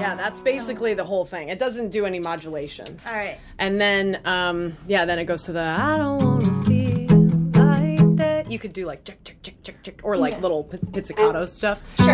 Yeah, that's basically the whole thing. It doesn't do any modulations. All right. And then, then it goes to the I don't want to feel like that. You could do like chick, chick, chick, chick, chick, or like little pizzicato stuff. Sure.